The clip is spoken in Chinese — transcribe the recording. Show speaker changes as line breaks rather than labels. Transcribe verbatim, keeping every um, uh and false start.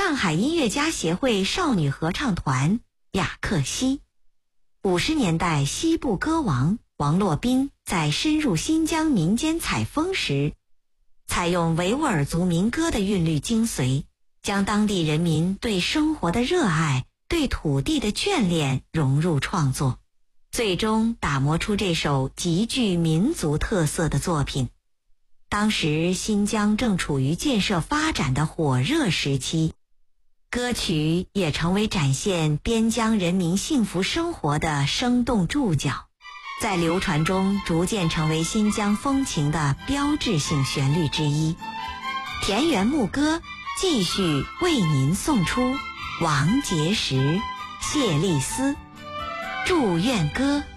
上海音乐家协会少女合唱团雅克西。五十年代西部歌王王洛宾在深入新疆民间采风时，采用维吾尔族民歌的韵律精髓，将当地人民对生活的热爱、对土地的眷恋融入创作，最终打磨出这首极具民族特色的作品。当时新疆正处于建设发展的火热时期，歌曲也成为展现边疆人民幸福生活的生动注脚，在流传中逐渐成为新疆风情的标志性旋律之一。田园牧歌继续为您送出王杰时、谢丽斯《祝愿歌》。